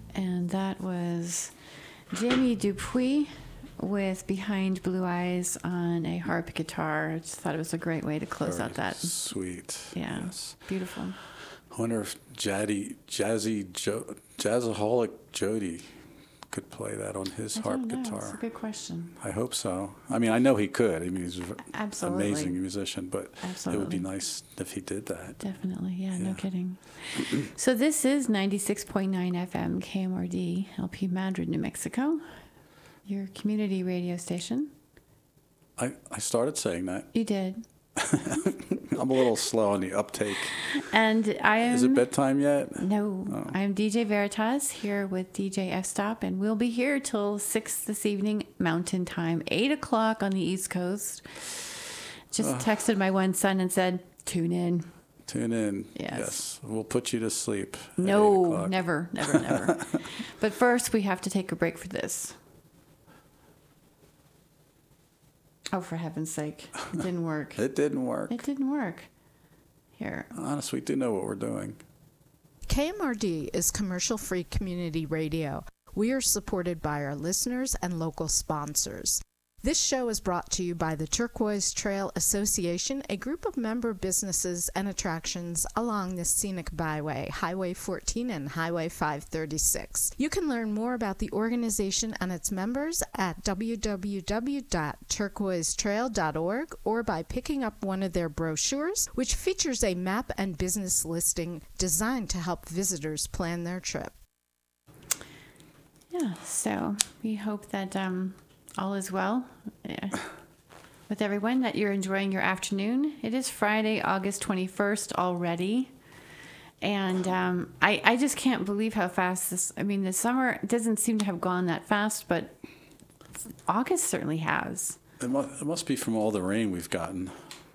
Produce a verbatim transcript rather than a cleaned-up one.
And that was Jamie Dupuis with Behind Blue Eyes on a harp guitar. I just thought it was a great way to close Very out that. Sweet. Yeah. Yes. Beautiful. I wonder if Jaddy, Jazzy, jo, Jazzaholic Jody could play that on his I harp don't know. guitar. That's a good question. I hope so. I mean, I know he could. I mean, he's an Absolutely. amazing musician, but Absolutely. it would be nice if he did that. Definitely. Yeah, Yeah. no kidding. So this is ninety-six point nine F M K M R D, L P Madrid, New Mexico, your community radio station. I, I started saying that. You did. I'm a little slow on the uptake. And I am... Is it bedtime yet? No. Oh. I am D J Veritas here with D J F-Stop, and we'll be here till six this evening, Mountain Time, eight o'clock on the East Coast. Just Uh. texted my one son and said, tune in. Tune in. Yes. Yes. We'll put you to sleep. at eight No, o'clock. never, never, never. But first, we have to take a break for this. Oh, for heaven's sake. It didn't work. It didn't work. It didn't work. Here. Honestly, we do know what we're doing. K M R D is commercial-free community radio. We are supported by our listeners and local sponsors. This show is brought to you by the Turquoise Trail Association, a group of member businesses and attractions along the scenic byway, Highway fourteen and Highway five thirty-six. You can learn more about the organization and its members at w w w dot turquoise trail dot org or by picking up one of their brochures, which features a map and business listing designed to help visitors plan their trip. Yeah, so we hope that um, all is well uh, with everyone, that you're enjoying your afternoon. It is Friday, August twenty-first already. And um, I, I just can't believe how fast this, I mean, the summer doesn't seem to have gone that fast, but August certainly has. It must, it must be from all the rain we've gotten.